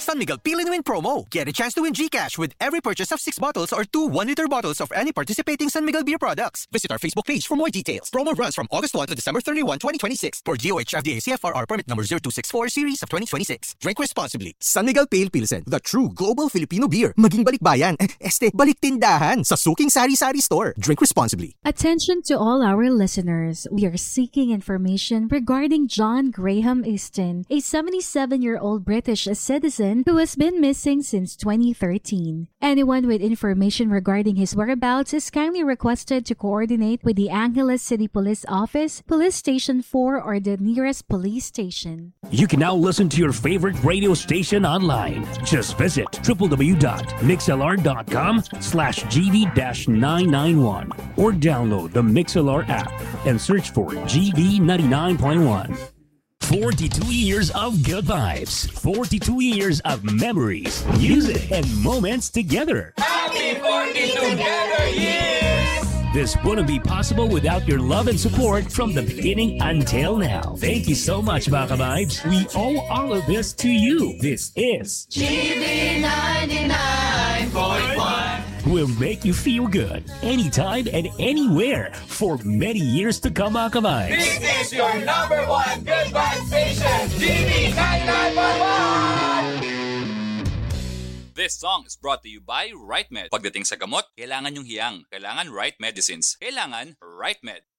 San Miguel Peel and Win promo. Get a chance to win GCash with every purchase of 6 bottles or 2 1-liter bottles of any participating San Miguel beer products. Visit our Facebook page for more details. Promo runs from August 1 to December 31, 2026. For DOH FDA CFRR permit number 0264 series of 2026. Drink responsibly. San Miguel Pale Pilsen, the true global Filipino beer. Maging balikbayan. Balik tindahan sa Suking Sari-Sari Store. Drink responsibly. Attention to all our listeners. We are seeking information regarding John Graham Easton, a 77-year-old British citizen who has been missing since 2013. Anyone with information regarding his whereabouts is kindly requested to coordinate with the Angeles City Police Office, Police Station 4, or the nearest police station. You can now listen to your favorite radio station online. Just visit www.mixlr.com/GV-991 or download the MixLR app and search for GV 99.1. 42 years of good vibes, 42 years of memories, music, and moments together. Happy 40 together years! This wouldn't be possible without your love and support from the beginning until now. Thank you so much, mga vibes. We owe all of this to you. This is GV 99.1. Will make you feel good anytime and anywhere for many years to come, mga vibes. This is your number one good vibe station, GV 99.1. This song is brought to you by RightMed. Pagdating sa gamot, kailangan yung hiyang. Kailangan Right Medicines. Kailangan RightMed.